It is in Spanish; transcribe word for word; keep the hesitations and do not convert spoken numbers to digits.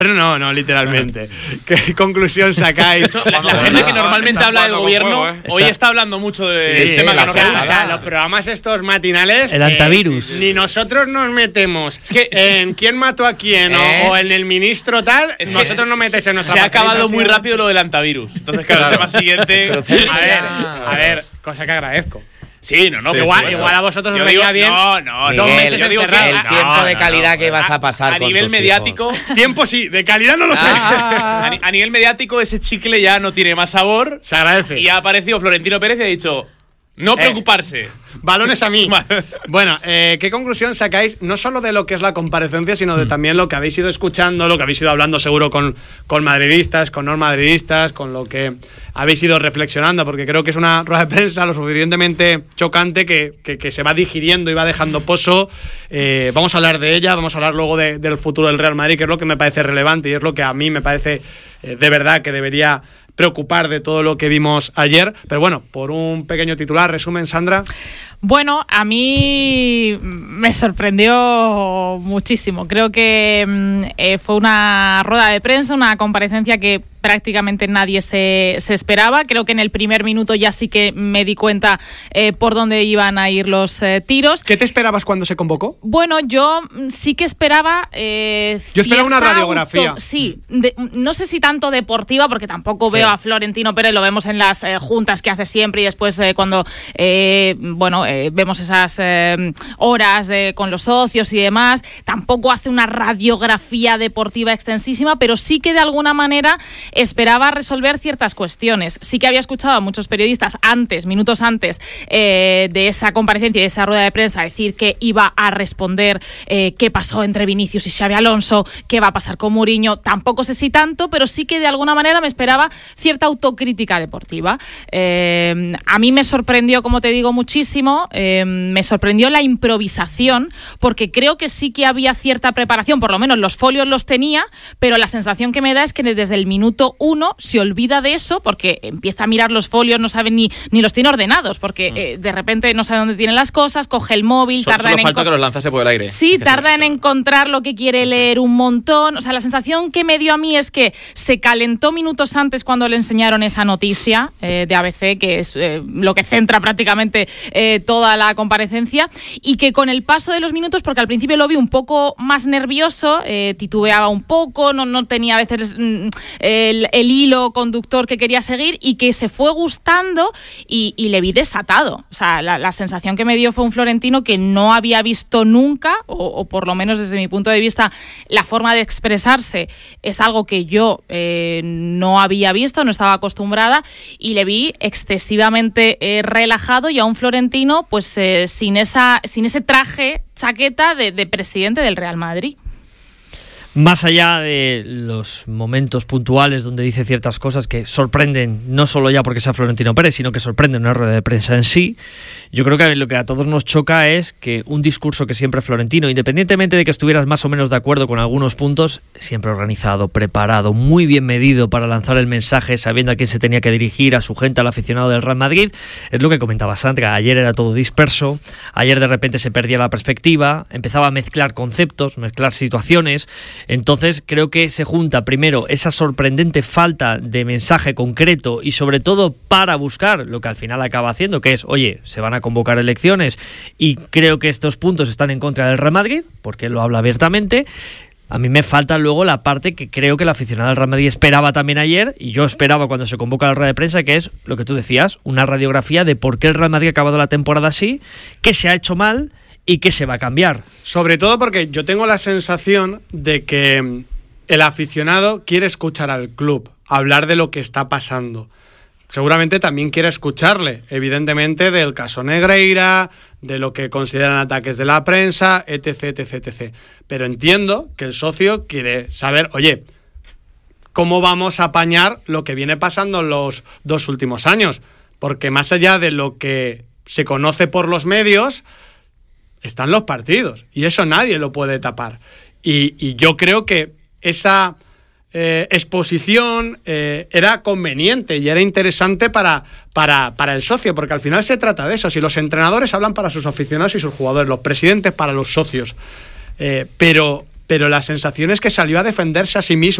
Pero no, no, literalmente. ¿Qué conclusión sacáis? La gente que normalmente habla del gobierno juego, ¿eh? hoy está hablando mucho de Sí, sí, tema o, que sea, no o sea, los programas estos matinales. El eh, antivirus. sí, ni nosotros nos metemos que- en quién mató a quién o- ¿Eh? o, en el ministro tal. Es que Nosotros no metéis en nuestra se ha acabado muy participación. rápido lo del antivirus. Entonces, claro, el tema siguiente. Pero sí, A ver, Ah. a ver, cosa que agradezco. Sí, no, no. por igual, supuesto. igual a vosotros os Yo venía digo- bien. No, no, Miguel, dos meses yo digo que el no, tiempo de no, calidad no. que vas a pasar A con nivel tus mediático. hijos. Tiempo sí, de calidad no lo sé. A, ni- a nivel mediático, ese chicle ya no tiene más sabor. Se agradece. Y ha aparecido Florentino Pérez y ha dicho: no preocuparse. Balones a mí. Vale. Bueno, eh, ¿qué conclusión sacáis no solo de lo que es la comparecencia, sino de también lo que habéis ido escuchando, lo que habéis ido hablando seguro con, con madridistas, con no madridistas, con lo que habéis ido reflexionando? Porque creo que es una rueda de prensa lo suficientemente chocante que, que, que se va digiriendo y va dejando pozo. Eh, vamos a hablar de ella, vamos a hablar luego de, del futuro del Real Madrid, que es lo que me parece relevante y es lo que a mí me parece eh, de verdad que debería preocupar de todo lo que vimos ayer. Pero bueno, por un pequeño titular, resumen, Sandra. Bueno, a mí me sorprendió muchísimo. Creo que mm, eh, fue una rueda de prensa, una comparecencia que prácticamente nadie se, se esperaba. Creo que en el primer minuto ya sí que me di cuenta eh, por dónde iban a ir los eh, tiros. ¿Qué te esperabas cuando se convocó? Bueno, yo mm, sí que esperaba... Eh, Yo esperaba una cierta radiografía. auto- sí, de- no sé si tanto deportiva, porque tampoco Sí. veo a Florentino Pérez, lo vemos en las eh, juntas que hace siempre y después eh, cuando eh, bueno eh, vemos esas eh, horas de, con los socios y demás. Tampoco hace una radiografía deportiva extensísima, pero sí que de alguna manera esperaba resolver ciertas cuestiones. Sí que había escuchado a muchos periodistas antes, minutos antes eh, de esa comparecencia y de esa rueda de prensa, decir que iba a responder eh, qué pasó entre Vinicius y Xabi Alonso, qué va a pasar con Mourinho. Tampoco sé si tanto, pero sí que de alguna manera me esperaba cierta autocrítica deportiva. Eh, a mí me sorprendió, como te digo, muchísimo. Eh, me sorprendió la improvisación, porque creo que sí que había cierta preparación, por lo menos los folios los tenía, pero la sensación que me da es que desde el minuto uno se olvida de eso, porque empieza a mirar los folios, no sabe ni, ni los tiene ordenados, porque eh, de repente no sabe dónde tienen las cosas, coge el móvil, Solo, tarda solo en falta enco- que los lanzase por el aire. Sí, tarda en encontrar lo que quiere leer un montón. O sea, la sensación que me dio a mí es que se calentó minutos antes cuando le enseñaron esa noticia eh, de A B C, que es eh, lo que centra prácticamente eh, toda la comparecencia, y que con el paso de los minutos, porque al principio lo vi un poco más nervioso, eh, titubeaba un poco, no, no tenía a veces mm, el, el hilo conductor que quería seguir, y que se fue gustando y, y le vi desatado. O sea, la, la sensación que me dio fue un Florentino que no había visto nunca, o, o por lo menos desde mi punto de vista, la forma de expresarse es algo que yo eh, no había visto, no estaba acostumbrada, y le vi excesivamente eh, relajado, y a un Florentino pues eh, sin esa sin ese traje, chaqueta de, de presidente del Real Madrid. Más allá de los momentos puntuales donde dice ciertas cosas que sorprenden, no solo ya porque sea Florentino Pérez, sino que sorprenden una rueda de prensa en sí, yo creo que lo que a todos nos choca es que un discurso que siempre Florentino, independientemente de que estuvieras más o menos de acuerdo con algunos puntos, siempre organizado, preparado, muy bien medido para lanzar el mensaje, sabiendo a quién se tenía que dirigir, a su gente, al aficionado del Real Madrid, es lo que comentaba Sandra. Ayer era todo disperso, ayer de repente se perdía la perspectiva, empezaba a mezclar conceptos, mezclar situaciones. Entonces creo que se junta primero esa sorprendente falta de mensaje concreto y sobre todo para buscar lo que al final acaba haciendo, que es, oye, se van a convocar elecciones y creo que estos puntos están en contra del Real Madrid, porque él lo habla abiertamente. A mí me falta luego la parte que creo que el aficionado del Real Madrid esperaba también ayer, y yo esperaba cuando se convoca la rueda de prensa, que es lo que tú decías, una radiografía de por qué el Real Madrid ha acabado la temporada así, qué se ha hecho mal y qué se va a cambiar. Sobre todo porque yo tengo la sensación de que el aficionado quiere escuchar al club, hablar de lo que está pasando. Seguramente también quiere escucharle, evidentemente, del caso Negreira, de lo que consideran ataques de la prensa, etc, etc, etcétera. Pero entiendo que el socio quiere saber, oye, ¿cómo vamos a apañar lo que viene pasando en los dos últimos años? Porque más allá de lo que se conoce por los medios, están los partidos, y eso nadie lo puede tapar. Y, y yo creo que esa eh, exposición eh, era conveniente y era interesante para, para, para el socio, porque al final se trata de eso. Si los entrenadores hablan para sus aficionados y sus jugadores, los presidentes para los socios, eh, pero, pero la sensación es que salió a defenderse a sí mismo.